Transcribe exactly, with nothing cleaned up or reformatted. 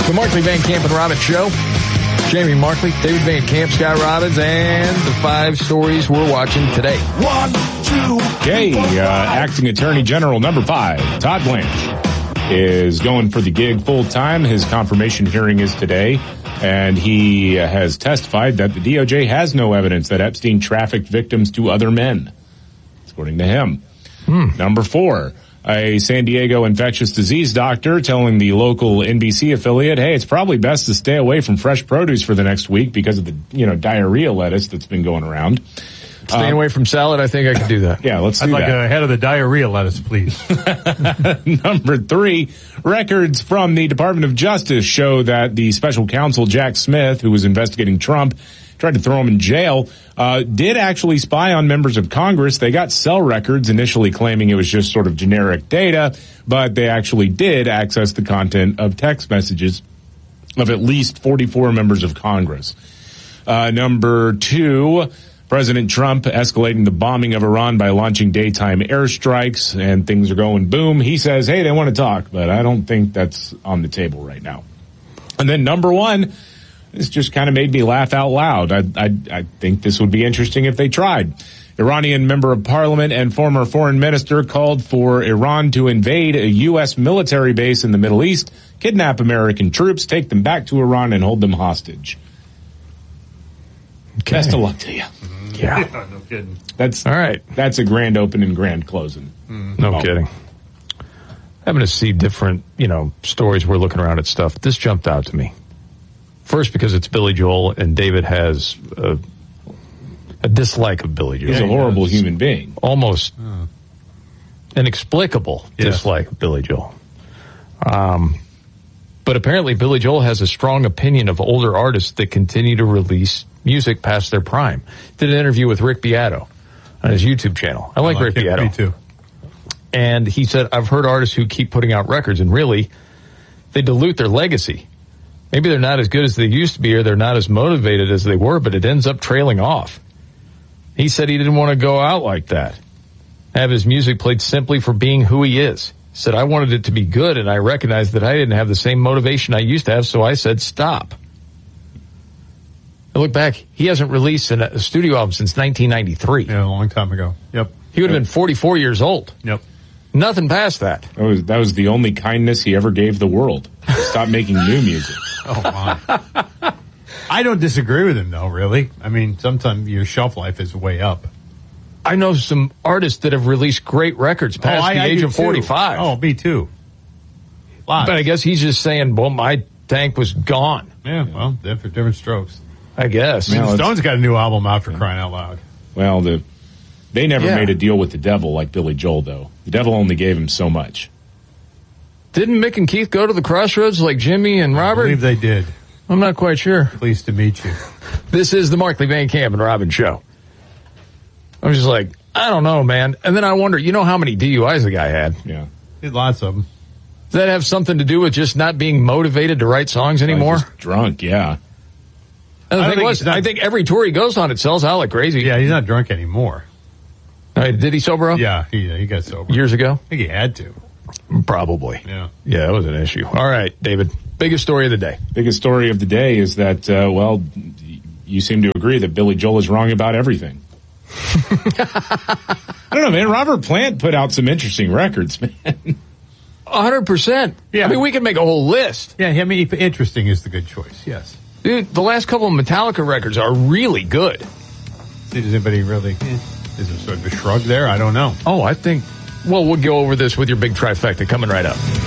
The Markley, Van Camp, and Robbins Show. Jamie Markley, David Van Camp, Scott Robbins, and the five stories we're watching today. One, two, Okay, uh, Acting Attorney General number five, Todd Blanche, is going for the gig full time. His confirmation hearing is today, and he has testified that the D O J has no evidence that Epstein trafficked victims to other men, according to him. Hmm. Number four, a San Diego infectious disease doctor telling the local N B C affiliate, hey, it's probably best to stay away from fresh produce for the next week because of the, you know, diarrhea lettuce that's been going around. Staying um, away from salad, I think I can do that. Yeah, let's do I'd like that. a head of the diarrhea lettuce, please. Number three, records from the Department of Justice show that the special counsel, Jack Smith, who was investigating Trump, tried to throw him in jail, uh, did actually spy on members of Congress. They got cell records, initially claiming it was just sort of generic data, but they actually did access the content of text messages of at least forty-four members of Congress. Uh, number two, President Trump escalating the bombing of Iran by launching daytime airstrikes, and things are going boom. He says, hey, they want to talk, but I don't think that's on the table right now. And then number one, this just kind of made me laugh out loud. I, I, I think this would be interesting if they tried. Iranian member of parliament and former foreign minister called for Iran to invade a U S military base in the Middle East, kidnap American troops, take them back to Iran, and hold them hostage. Okay. Best of luck to you. Yeah. yeah. No kidding. That's all right. That's a grand opening, grand closing. Mm. No oh. kidding. Having to see different, you know, stories. We're looking around at stuff. This jumped out to me. First, because it's Billy Joel, and David has a, a dislike of Billy Joel. He's a horrible human being. Almost uh. inexplicable yeah. dislike of Billy Joel. Um, but apparently Billy Joel has a strong opinion of older artists that continue to release music past their prime. Did an interview with Rick Beato on his YouTube channel. I like, I like Rick him, Beato. Me too. And he said, I've heard artists who keep putting out records, and really, they dilute their legacy. Maybe they're not as good as they used to be, or they're not as motivated as they were, but it ends up trailing off. He said he didn't want to go out like that. Have his music played simply for being who he is. He said, I wanted it to be good, and I recognized that I didn't have the same motivation I used to have, so I said, stop. I look back, he hasn't released a studio album since nineteen ninety-three. Yeah, a long time ago. Yep. He would have been forty-four years old. Yep. Nothing past that. That was, that was the only kindness he ever gave the world. Stop making new music. Oh, my. I don't disagree with him, though, really. I mean, sometimes your shelf life is way up. I know some artists that have released great records past oh, I, the I age of forty-five. Too. Oh, me too. Lots. But I guess he's just saying, well, my tank was gone. Yeah, well, different, different strokes. I guess. I mean, the Stones got a new album out for crying out loud. Well, the they never yeah. made a deal with the devil like Billy Joel, though. The devil only gave him so much. Didn't Mick and Keith go to the crossroads like Jimmy and Robert? I believe they did. I'm not quite sure. Pleased to meet you. This is the Markley, Van Camp, and Robbins Show. I was just like, I don't know, man. And then I wonder, you know how many D U Is the guy had? Yeah. He had lots of them. Does that have something to do with just not being motivated to write songs anymore? Just drunk, yeah. And the thing was, not, I think every tour he goes on, it sells out like crazy. Yeah, he's not drunk anymore. Uh, did he sober up? Yeah, he, he got sober. Years ago? I think he had to. Probably. Yeah. Yeah, that was an issue. All right, David. Biggest story of the day. Biggest story of the day is that, uh, well, you seem to agree that Billy Joel is wrong about everything. I don't know, man. Robert Plant put out some interesting records, man. one hundred percent. Yeah. I mean, we can make a whole list. Yeah, I mean, interesting is the good choice, yes. Dude, the last couple of Metallica records are really good. See, does anybody really... Eh, is there sort of a shrug there? I don't know. Oh, I think... Well, we'll go over this with your big trifecta coming right up.